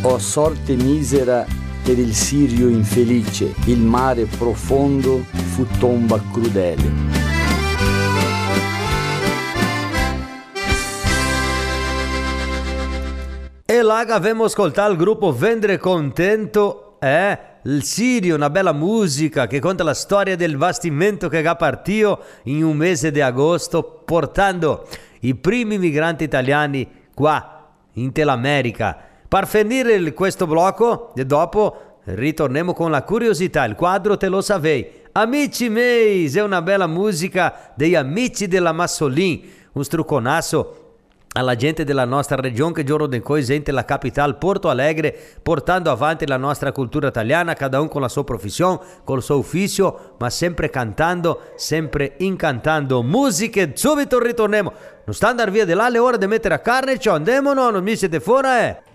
Oh sorte misera per il Sirio infelice, il mare profondo fu tomba crudele. E là abbiamo ascoltato il gruppo Vendre Contento, il Sirio, una bella musica che conta la storia del bastimento che è partito in un mese di agosto, portando i primi migranti italiani qua in Telamerica. Per finire questo blocco e dopo ritorniamo con la curiosità, il quadro te lo sapevi. Amici miei, è una bella musica degli amici della Massolin, un strucconasso alla gente della nostra regione che giorno di coesente la capitale Porto Alegre, portando avanti la nostra cultura italiana, cada un con la sua professione, col suo ufficio, ma sempre cantando, sempre incantando musiche. Subito ritorniamo. Non sta andando via di là le ore di mettere a carne, ci andiamo, no? Non mi siete fuori,